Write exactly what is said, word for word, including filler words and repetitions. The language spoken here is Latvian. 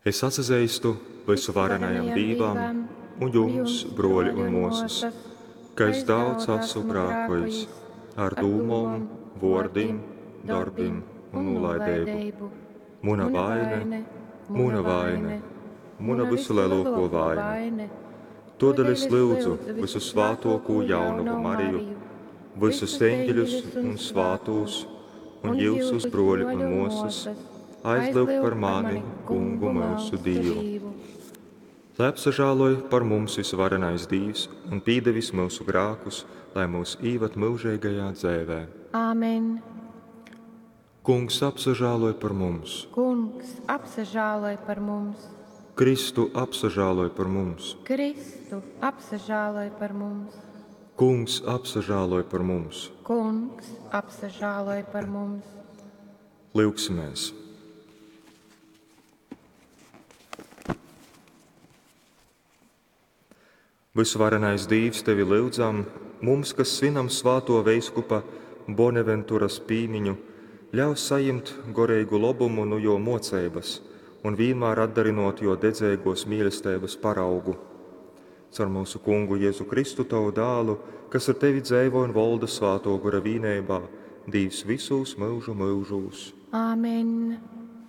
Es atzīstu visu varenajam Dievam un jums, broļi un mūsas, ka es daudz esmu grēkojis ar dūmom, vārdiem, darbiem un nolaidību. Muna vaine, muna vaine, muna visu lielāko vaine. Tādēļ es lūdzu visu svātoko jaunavu Mariju, visus eņģeļus un svātos, un jūsus broļi un mūsas, aizlūgt par mani, Kungu mūsu Dievu. Lai apsažāloj par mums visvarenais Dievs un pīdevis mūsu grākus, lai mūs īvat mūžīgajā dzēvē. Āmen. Kungs apsažāloj par mums, Kungs apsažāloj par mums, Kristu apsažāloj par mums, Kristu apsažāloj par mums, Kungs apsažāloj par mums. Kungs apsažāloj par mums. Lūksimies! Visvarenais Dievs, tevi lūdzam, mums, kas svinam svāto veiskupa Bonaventuras pīmiņu, ļaus sajimt gorīgu labumu no jo mocības un vienmēr atdarinot jo dedzēgos mīlestības paraugu. Caur mūsu Kungu Jēzu Kristu, tavu dālu, kas ar tevi dzēvo un valda svāto gora vīnībā, Dievs visos mūžu mūžos. Āmen.